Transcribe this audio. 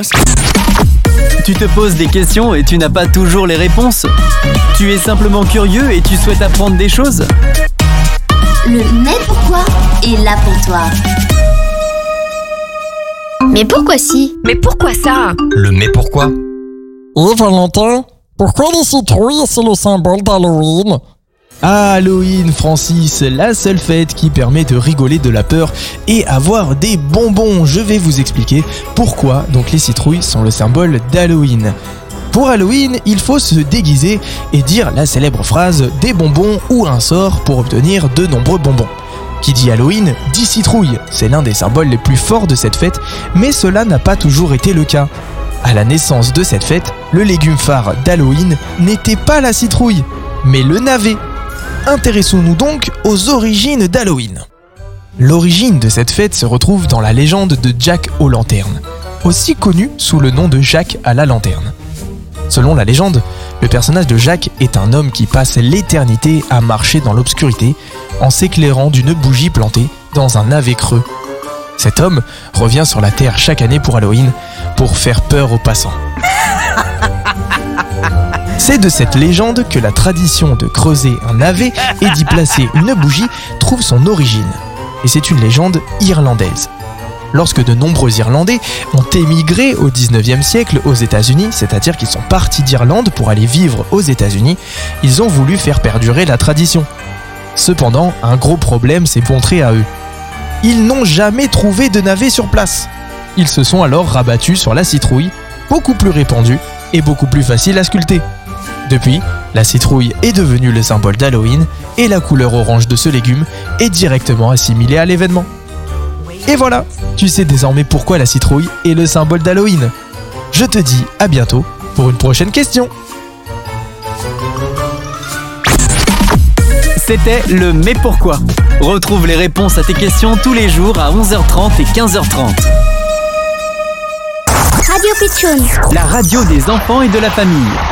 Tu te poses des questions et tu n'as pas toujours les réponses. Tu es simplement curieux et tu souhaites apprendre des choses. Le mais pourquoi est là pour toi. Mais pourquoi si? Mais pourquoi ça? Le mais pourquoi? Et Valentin, pourquoi les citrouilles, c'est le symbole d'Halloween? Halloween, Francis, la seule fête qui permet de rigoler de la peur et avoir des bonbons. Je vais vous expliquer pourquoi donc les citrouilles sont le symbole d'Halloween. Pour Halloween, il faut se déguiser et dire la célèbre phrase « des bonbons ou un sort » pour obtenir de nombreux bonbons. Qui dit Halloween, dit citrouille. C'est l'un des symboles les plus forts de cette fête, mais cela n'a pas toujours été le cas. À la naissance de cette fête, le légume phare d'Halloween n'était pas la citrouille, mais le navet. Intéressons-nous donc aux origines d'Halloween. L'origine de cette fête se retrouve dans la légende de Jack aux lanternes, aussi connu sous le nom de Jacques à la lanterne. Selon la légende, le personnage de Jacques est un homme qui passe l'éternité à marcher dans l'obscurité en s'éclairant d'une bougie plantée dans un navet creux. Cet homme revient sur la Terre chaque année pour Halloween pour faire peur aux passants. C'est de cette légende que la tradition de creuser un navet et d'y placer une bougie trouve son origine. Et c'est une légende irlandaise. Lorsque de nombreux Irlandais ont émigré au 19e siècle aux États-Unis, c'est-à-dire qu'ils sont partis d'Irlande pour aller vivre aux États-Unis, ils ont voulu faire perdurer la tradition. Cependant, un gros problème s'est montré à eux. Ils n'ont jamais trouvé de navet sur place. Ils se sont alors rabattus sur la citrouille, beaucoup plus répandue et beaucoup plus facile à sculpter. Depuis, la citrouille est devenue le symbole d'Halloween et la couleur orange de ce légume est directement assimilée à l'événement. Et voilà, tu sais désormais pourquoi la citrouille est le symbole d'Halloween. Je te dis à bientôt pour une prochaine question. C'était le mais pourquoi. Retrouve les réponses à tes questions tous les jours à 11h30 et 15h30. Radio Pitchoun. La radio des enfants et de la famille.